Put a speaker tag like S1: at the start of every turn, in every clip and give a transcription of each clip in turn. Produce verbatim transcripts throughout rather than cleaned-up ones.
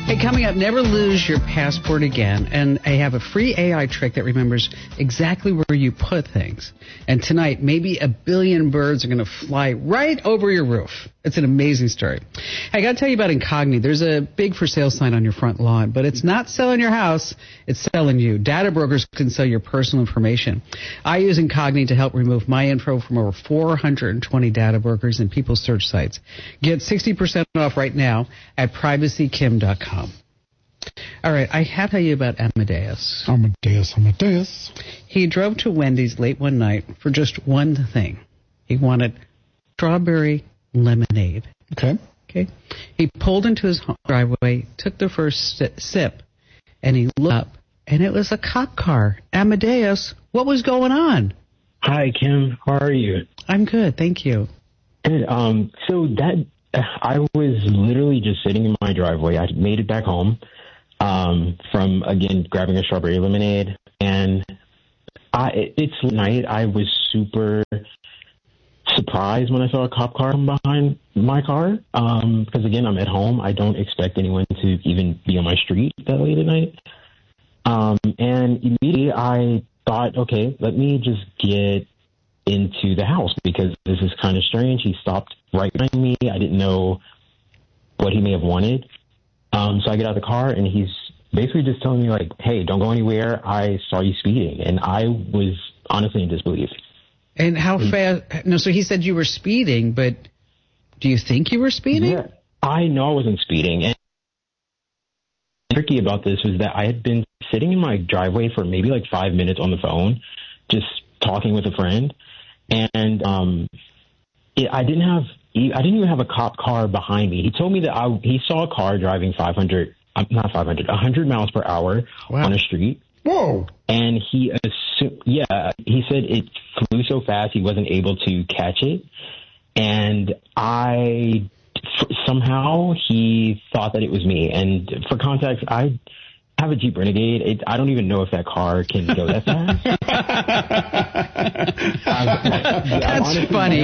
S1: Hey, coming up, never lose your passport again. And I have a free A I trick that remembers exactly where you put things. And tonight, maybe a billion birds are going to fly right over your roof. It's an amazing story. Hey, I got to tell you about Incogni. There's a big for sale sign on your front lawn, but it's not selling your house. It's selling you. Data brokers can sell your personal information. I use Incogni to help remove my info from over four hundred twenty data brokers and people search sites. Get sixty percent off right now at privacy kim dot com. All right, I have to tell you about Amadeus.
S2: Amadeus, Amadeus.
S1: He drove to Wendy's late one night for just one thing. He wanted strawberry lemonade.
S2: Okay.
S1: Okay. He pulled into his driveway, took the first sip, and he looked up, and it was a cop car. Amadeus, what was going on?
S3: Hi, Kim. How are you?
S1: I'm good, thank you.
S3: Good. Um, so that I was literally just sitting in my driveway. I made it back home um, from, again, grabbing a strawberry lemonade. And I, it's night. I was super surprised when I saw a cop car come behind my car. Um, because, again, I'm at home. I don't expect anyone to even be on my street that late at night. Um, and immediately I thought, okay, let me just get into the house because this is kind of strange. He stopped right behind me. I didn't know what he may have wanted. Um, so I get out of the car and he's basically just telling me like, hey, don't go anywhere. I saw you speeding. And I was honestly in disbelief.
S1: And how fast? No, so he said you were speeding, but do you think you were speeding?
S3: Yeah, I know I wasn't speeding. And tricky about this was that I had been sitting in my driveway for maybe like five minutes on the phone, just talking with a friend. And um, it, I didn't have, I didn't even have a cop car behind me. He told me that I, he saw a car driving five hundred, not five hundred, one hundred miles per hour wow. on a street.
S2: Whoa.
S3: And he assumed, yeah, he said it flew so fast he wasn't able to catch it. And I, somehow he thought that it was me. And for context, I have a Jeep Renegade. It, I don't even know if that car can go that fast.
S1: That's funny.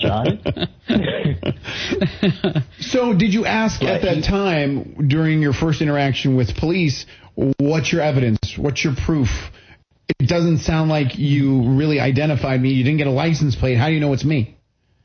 S2: So did you ask yeah, at that he, time during your first interaction with police, what's your evidence? What's your proof? It doesn't sound like you really identified me. You didn't get a license plate. How do you know it's me?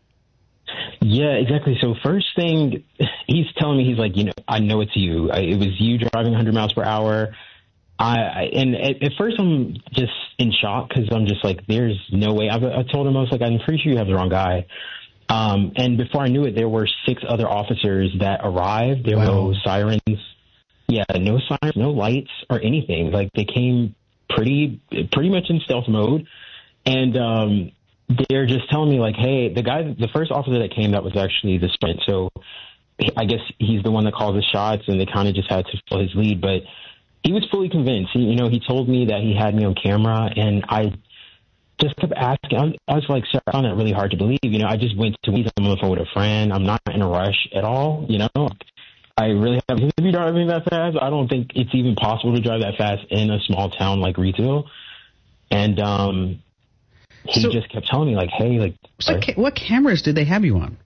S3: Yeah, exactly. So first thing, he's telling me, he's like, you know, I know it's you. I, it was you driving one hundred miles per hour. I, I and at, at first I'm just in shock because I'm just like, there's no way. I, I told him, I was like, I'm pretty sure you have the wrong guy. Um, and before I knew it, there were six other officers that arrived. There wow. were no sirens. Yeah, no sirens, no lights or anything. Like they came pretty, pretty much in stealth mode. And, um, they're just telling me like, hey, the guy, the first officer that came, that was actually the sprint. So I guess he's the one that called the shots and they kind of just had to fill his lead, but he was fully convinced. He, you know, he told me that he had me on camera and I just kept asking. I was, I was like, sir, I found that really hard to believe. You know, I just went to meet him on the phone with a friend. I'm not in a rush at all. You know, I really haven't to be driving that fast. I don't think it's even possible to drive that fast in a small town like Retail. And, um, he so, just kept telling me, like, hey, like...
S1: So ca- what cameras did they have you on?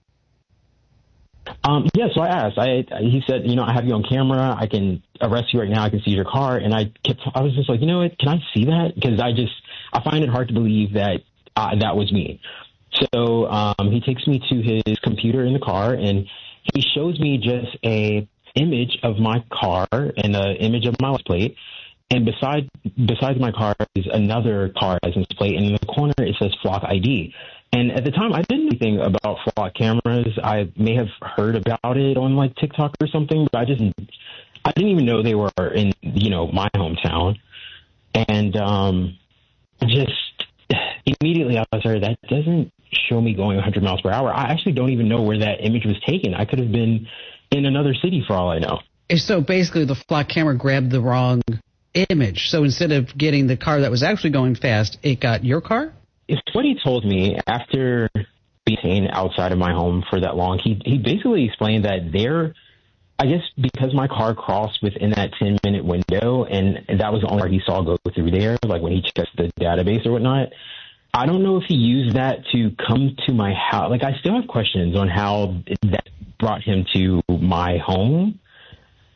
S3: Um, yeah, so I asked. I, he said, you know, I have you on camera. I can arrest you right now. I can seize your car. And I kept, I was just like, you know what? Can I see that? Because I just, I find it hard to believe that uh, that was me. So um, he takes me to his computer in the car, and he shows me just a image of my car and an image of my license plate. And beside besides my car is another car license plate, and in the corner it says Flock I D. And at the time, I didn't know anything about Flock cameras. I may have heard about it on like TikTok or something, but I just I didn't even know they were in you know my hometown. And um, just immediately I was like, that doesn't show me going one hundred miles per hour. I actually don't even know where that image was taken. I could have been in another city for all I know.
S1: So basically, the Flock camera grabbed the wrong image. So instead of getting the car that was actually going fast, it got your car?
S3: It's what he told me after being outside of my home for that long. He he basically explained that there, I guess because my car crossed within that ten minute window, and that was the only car he saw go through there, like when he checked the database or whatnot. I don't know if he used that to come to my house. Like, I still have questions on how that brought him to my home.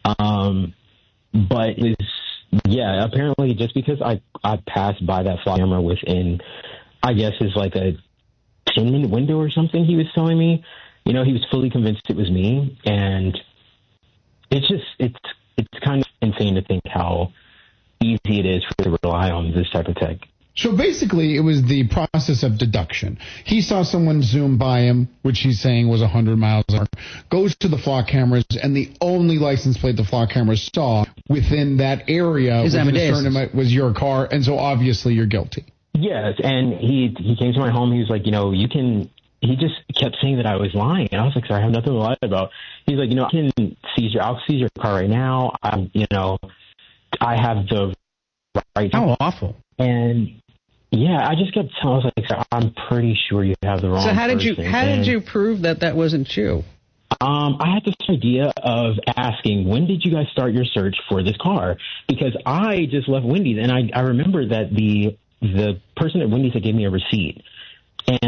S3: Um, but it was, yeah, apparently just because I, I passed by that flock camera within, I guess, is like a ten minute window or something, he was telling me, you know, he was fully convinced it was me. And it's just, it's, it's kind of insane to think how easy it is for to rely on this type of tech.
S2: So basically, it was the process of deduction. He saw someone zoom by him, which he's saying was one hundred miles an hour, goes to the flock cameras, and the only license plate the flock cameras saw within that area
S1: Is
S2: within a certain amount was your car, and so obviously you're guilty.
S3: Yes, and he he came to my home. He was like, you know, you can. He just kept saying that I was lying, and I was like, sorry, I have nothing to lie about. He's like, you know, I can seize your, I'll seize your car right now. I, you know, I have the right.
S1: How awful.
S3: And yeah, I just kept telling, I was like, sir, I'm pretty sure you have the wrong.
S1: So how did you
S3: person.
S1: how
S3: and,
S1: did you prove that that wasn't you?
S3: Um, I had this idea of asking, when did you guys start your search for this car? Because I just left Wendy's, and I I remember that the the person at Wendy's had gave me a receipt. And